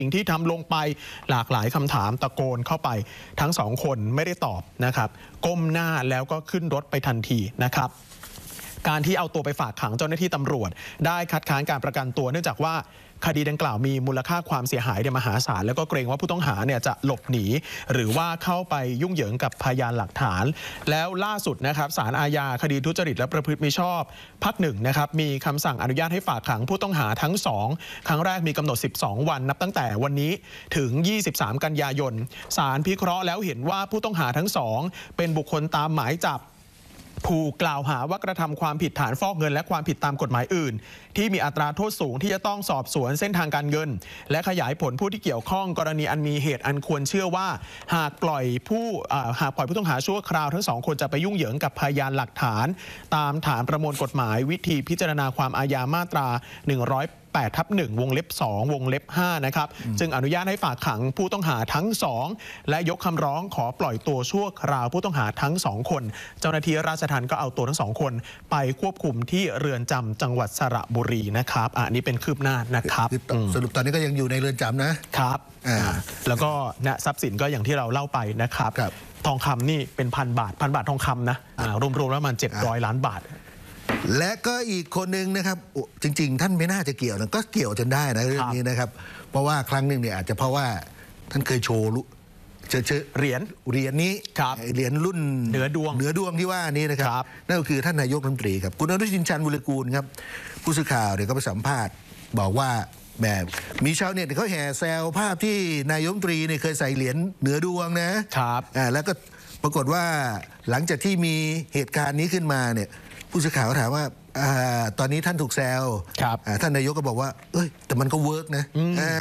สิ่งที่ทำลงไปหลากหลายคำถามตะโกนเข้าไปทั้งสองคนไม่ได้ตอบนะครับก้มหน้าแล้วก็ขึ้นรถไปทันทีนะครับการที่เอาตัวไปฝากขังเจ้าหน้าที่ตำรวจได้คัดค้านการประกันตัวเนื่องจากว่าคดีดังกล่าวมีมูลค่าความเสียหายมหาศาลแล้วก็เกรงว่าผู้ต้องหาจะหลบหนีหรือว่าเข้าไปยุ่งเหยิงกับพยานหลักฐานแล้วล่าสุดนะครับศาลอาญาคดีทุจริตและประพฤติมิชอบภาค 1นะครับมีคำสั่งอนุญาตให้ฝากขังผู้ต้องหาทั้ง2ครั้งแรกมีกำหนด12วันนับตั้งแต่วันนี้ถึง23กันยายนศาลพิเคราะห์แล้วเห็นว่าผู้ต้องหาทั้ง2เป็นบุคคลตามหมายจับถูกกล่าวหาว่ากระทำความผิดฐานฟอกเงินและความผิดตามกฎหมายอื่นที่มีอัตราโทษสูงที่จะต้องสอบสวนเส้นทางการเงินและขยายผลผู้ที่เกี่ยวข้องกรณีอันมีเหตุอันควรเชื่อว่าหากปล่อยผู้ต้องหาชั่วคราวทั้ง2คนจะไปยุ่งเหยิงกับพยานหลักฐานตามฐานประมวลกฎหมายวิธีพิจารณาความอาญามาตรา108/1วงเล็บ2วงเล็บ5นะครับจึงอนุญาตให้ฝากขังผู้ต้องหาทั้ง2และยกคำร้องขอปล่อยตัวชั่วคราวผู้ต้องหาทั้ง2คนเจ้าหน้าที่ราชทัณฑ์ก็เอาตัวทั้ง2คนไปควบคุมที่เรือนจำจังหวัดสระบุรีนะครับอันนี้เป็นคืบหน้านะครับสรุปตอนนี้ก็ยังอยู่ในเรือนจำนะครับแล้วก็ทรัพย์สินก็อย่างที่เราเล่าไปนะครับทองคำนี่เป็นพันบาททองคำนะรวมๆแล้วมัน700 ล้านบาทและก็อีกคนหนึ่งนะครับจริงๆท่านไม่น่าจะเกี่ยวนะก็เกี่ยวจนได้นะเรื่องนี้นะครับเพราะว่าครั้งหนึ่งเนี่ยอาจจะเพราะว่าท่านเคยโชว์เหรียญนี้เหรียญรุ่นเหนือดวงที่ว่านี้นะครับนั่นก็คือท่านนายกรัฐมนตรีครับคุณอนุทินชาญวิรากูลครับผู้สื่อข่าวเนี่ยก็ไปสัมภาษณ์บอกว่าแบบมีชาวเน็ตเขาแห่แซวภาพที่นายกรัฐมนตรีเนี่ยเคยใส่เหรียญเหนือดวงนะครับแล้วก็ปรากฏว่าหลังจากที่มีเหตุการณ์นี้ขึ้นมาเนี่ยผู้สื่อข่าวถามว่าตอนนี้ท่านถูกแซวท่านนายกก็บอกว่าแต่มันก็เวิร์กนะ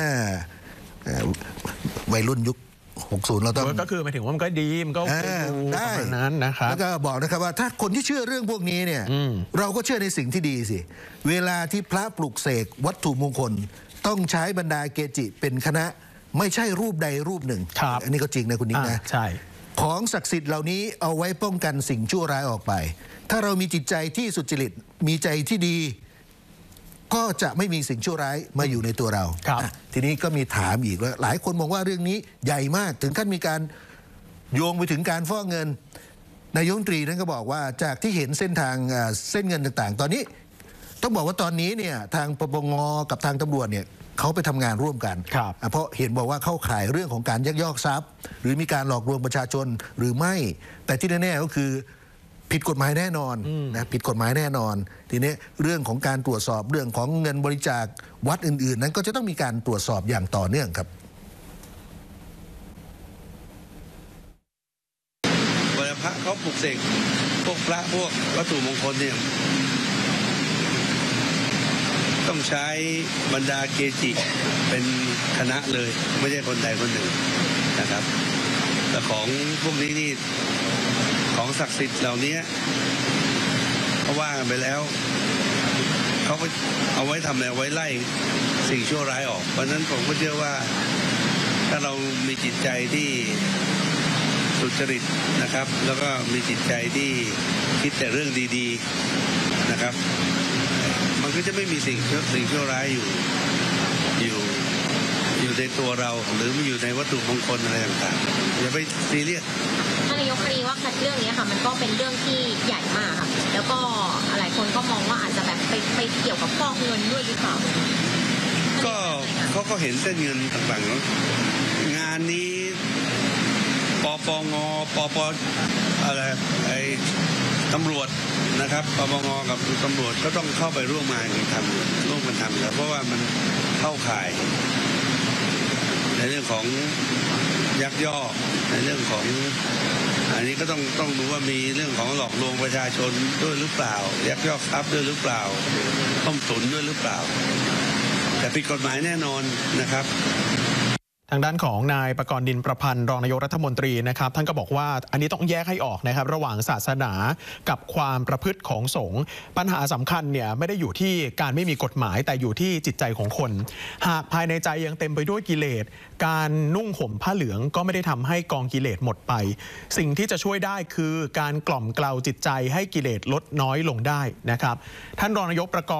วัยรุ่นยุค60เราต้องก็คือหมายถึงว่ามันก็ดีมันก็ได้นั้นนะครับแล้วก็บอกนะครับว่าถ้าคนที่เชื่อเรื่องพวกนี้เนี่ยเราก็เชื่อในสิ่งที่ดีสิเวลาที่พระปลุกเสกวัตถุมงคลต้องใช้บรรดาเกจิเป็นคณะไม่ใช่รูปใดรูปหนึ่งอันนี้ก็จริงนะคุณนิ้งนะใช่ของศักดิ์สิทธิ์เหล่านี้เอาไว้ป้องกันสิ่งชั่วร้ายออกไปถ้าเรามีจิตใจที่สุจริตมีใจที่ดีก็จะไม่มีสิ่งชั่วร้ายมาอยู่ในตัวเราทีนี้ก็มีถามอีกว่าหลายคนมองว่าเรื่องนี้ใหญ่มากถึงขั้นมีการโยงไปถึงการฟอกเงินนายกรัฐมนตรีนั้นก็บอกว่าจากที่เห็นเส้นทางเส้นเงินต่างๆตอนนี้ต้องบอกว่าตอนนี้เนี่ยทางปปงกับทางตำรวจเนี่ยเขาไปทำงานร่วมกันเพราะเห็นบอกว่าเข้าข่ายเรื่องของการยักยอกทรัพย์หรือมีการหลอกลวงประชาชนหรือไม่แต่ที่แน่ๆก็คือผิดกฎหมายแน่นอนนะผิดกฎหมายแน่นอนทีนี้เรื่องของการตรวจสอบเรื่องของเงินบริจาควัดอื่นๆนั้นก็จะต้องมีการตรวจสอบอย่างต่อเนื่องครับเวลาพระเขาปลุกเสกพวกพระพวกวัตถุมงคลเนี่ยต้องใช้บรรดาเกจิเป็นคณะเลยไม่ใช่คนใดคนหนึ่งนะครับแต่ของพวกนี้นี่ของศักดิ์สิทธิ์เหล่านี้เขาว่ากันไปแล้วเขาก็เอาไว้ทำอะไรไว้ไล่สิ่งชั่วร้ายออกเพราะนั้นผมก็เชื่อว่าถ้าเรามีจิตใจที่สุจริตนะครับแล้วก็มีจิตใจที่คิดแต่เรื่องดีๆนะครับมันก็จะไม่มีสิ่งชั่วร้ายอยู่ในตัวเราหรือมันอยู่ในวัตถุมงคลอะไรต่างๆอย่าไปซีเรียสท่านนายกคดีว่าเรื่องนี้ค่ะมันก็เป็นเรื่องที่ใหญ่มากค่ะแล้วก็หลายคนก็มองว่าอาจจะแบบไปเกี่ยวกับฟอกเงินด้วยหรือเปล่าก็เขาก็เห็นเส้นเงินต่างๆแล้วงานนี้ปปงอะไรตำรวจนะครับปปงกับตำรวจก็ต้องเข้าไปร่วมกันทำแล้วเพราะว่ามันเข้าข่ายในเรื่องของยักยอกในเรื่องของอันนี้ก็ต้องดูว่ามีเรื่องของหลอกลวงประชาชนด้วยหรือเปล่ายักยอกทรัพย์ด้วยหรือเปล่าต้มตุ๋นด้วยหรือเปล่าแต่ผิดกฎหมายแน่นอนนะครับทางด้านของนายประกรณ์ นินประพันธ์รองนายกรัฐมนตรีนะครับท่านก็บอกว่าอันนี้ต้องแยกให้ออกนะครับระหว่างศาสนากับความประพฤติของสงฆ์ปัญหาสำคัญเนี่ยไม่ได้อยู่ที่การไม่มีกฎหมายแต่อยู่ที่จิตใจของคนหากภายในใจยังเต็มไปด้วยกิเลสการนุ่งห่มผ้าเหลืองก็ไม่ได้ทำให้กองกิเลสหมดไปสิ่งที่จะช่วยได้คือการกล่อมเกลาจิตใจให้กิเลสลดน้อยลงได้นะครับท่านรองนายกประกรณ์